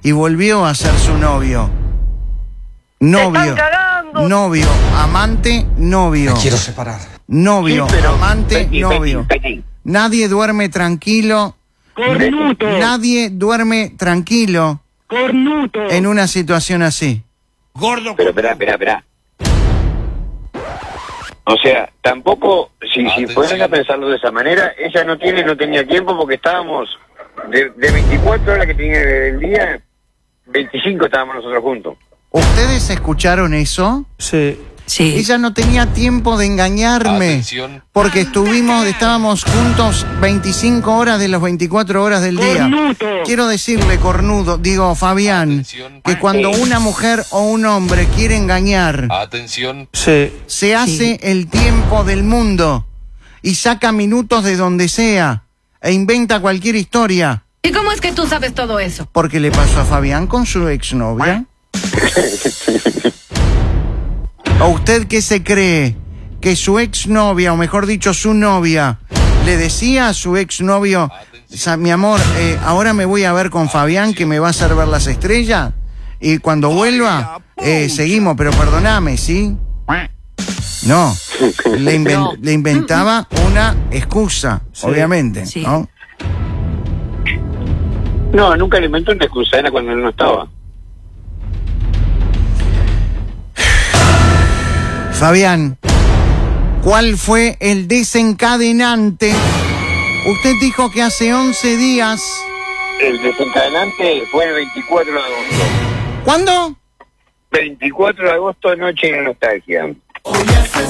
y volvió a ser su novio. Novio, novio, amante, novio. Me quiero separar. Novio, Sí, pero, amante, Petit, novio. Petit. Nadie duerme tranquilo. Cornuto. Nadie duerme tranquilo Cornuto. en una situación así. Gordo. Pero espera. O sea, tampoco, si fueran a pensarlo de esa manera, ella no tenía tiempo porque estábamos, de 24 horas que tenía el día, 25 estábamos nosotros juntos. ¿Ustedes escucharon eso? Sí. Sí. Ella no tenía tiempo de engañarme. Atención. Porque estábamos juntos 25 horas de las 24 horas del día. Cornuto. Quiero decirle, Fabián, Atención. que cuando una mujer o un hombre quiere engañar, Atención. Sí. se hace el tiempo del mundo y saca minutos de donde sea e inventa cualquier historia. ¿Y cómo es que tú sabes todo eso? Porque le pasó a Fabián con su exnovia. ¿O usted qué se cree? Que su exnovia, o mejor dicho, su novia, le decía a su exnovio, mi amor, ahora me voy a ver con Fabián que me va a hacer ver las estrellas y cuando vuelva, seguimos, pero perdóname, ¿sí? No, le inventaba una excusa, obviamente, Sí. ¿no? No, nunca le inventó una excusa, era cuando él no estaba. Fabián, ¿cuál fue el desencadenante? Usted dijo que hace 11 días... El desencadenante fue el 24 de agosto. ¿Cuándo? 24 de agosto, noche de nostalgia. Hoy hace